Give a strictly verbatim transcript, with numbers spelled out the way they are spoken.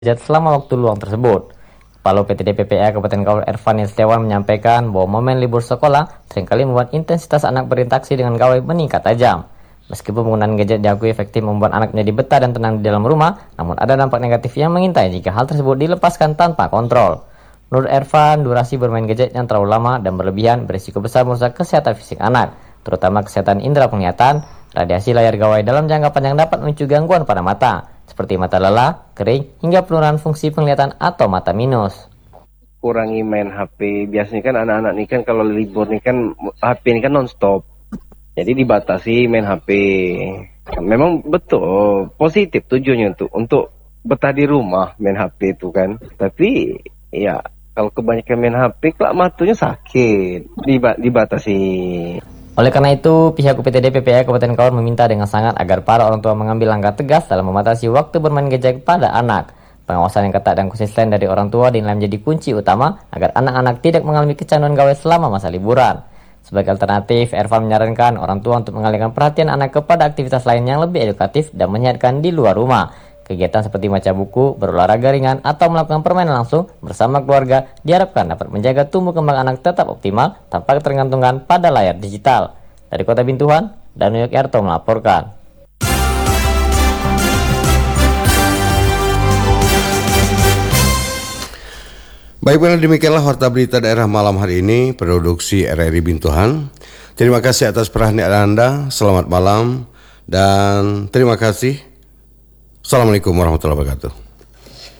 gadget selama waktu luang tersebut. Kepala P T D P P A Kabupaten Kaur Ervan Setiawan menyampaikan bahwa momen libur sekolah seringkali membuat intensitas anak berinteraksi dengan gawai meningkat tajam. Meskipun penggunaan gadget diakui efektif membuat anak menjadi betah dan tenang di dalam rumah, namun ada dampak negatif yang mengintai jika hal tersebut dilepaskan tanpa kontrol. Menurut Ervan, durasi bermain gadget yang terlalu lama dan berlebihan berisiko besar merusak kesehatan fisik anak, terutama kesehatan indera penglihatan. Radiasi layar gawai dalam jangka panjang dapat memicu gangguan pada mata, seperti mata lelah, kering, hingga penurunan fungsi penglihatan atau mata minus. Kurangi main H P. Biasanya kan anak-anak ini kan kalau libur nih kan H P ini kan nonstop. Jadi dibatasi main H P. Memang betul positif tujuannya untuk untuk betah di rumah main H P itu kan. Tapi ya kalau kebanyakan main H P kelak matanya sakit. Diba dibatasi. Oleh karena itu, pihak U P T D P P A Kabupaten Kaur meminta dengan sangat agar para orang tua mengambil langkah tegas dalam membatasi waktu bermain gadget pada anak. Pengawasan yang ketat dan konsisten dari orang tua dinilai menjadi kunci utama agar anak-anak tidak mengalami kecanduan gawai selama masa liburan. Sebagai alternatif, Ervan menyarankan orang tua untuk mengalihkan perhatian anak kepada aktivitas lain yang lebih edukatif dan menyehatkan di luar rumah. Kegiatan seperti membaca buku, berolahraga ringan, atau melakukan permainan langsung bersama keluarga diharapkan dapat menjaga tumbuh kembang anak tetap optimal tanpa ketergantungan pada layar digital. Dari Kota Bintuhan, Danuyuk Yarto melaporkan. Baik, demikianlah Warta Berita Daerah malam hari ini, produksi R R I Bintuhan. Terima kasih atas perhatian Anda, selamat malam, dan terima kasih. Assalamualaikum warahmatullahi wabarakatuh.